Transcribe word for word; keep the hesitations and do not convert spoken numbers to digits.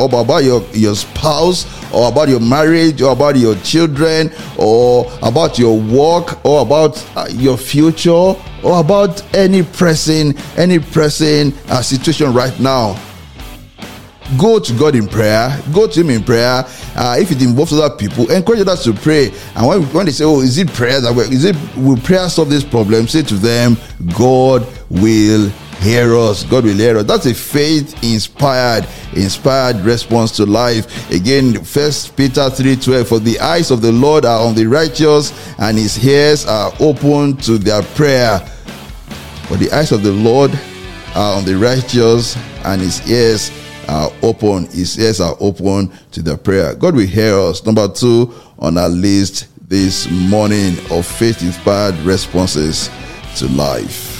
or about your, your spouse, or about your marriage, or about your children, or about your work, or about uh, your future, or about any pressing, any pressing uh, situation right now, go to God in prayer. Go to Him in prayer. Uh, if it involves other people, encourage others to pray. And when, when they say, "Oh, is it prayer that is it will prayer solve this problem?" Say to them, "God will hear us. God will hear us." That's a faith-inspired, inspired response to life. Again, First Peter three twelve. For the eyes of the Lord are on the righteous, and His ears are open to their prayer. For the eyes of the Lord are on the righteous, and His ears are open. His ears are open to the prayer. God will hear us. Number two on our list this morning of faith-inspired responses to life.